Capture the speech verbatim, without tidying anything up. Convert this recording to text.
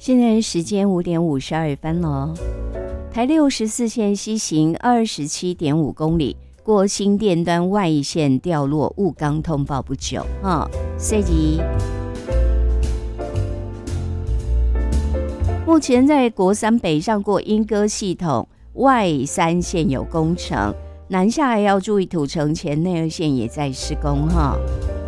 现在时间五点五十二分了。台六十四线西行二十七点五公里，过新店端外线掉落雾钢通报不久哈。这集目前在国三北上过莺歌系统外三线有工程，南下还要注意土城前内二线也在施工哈。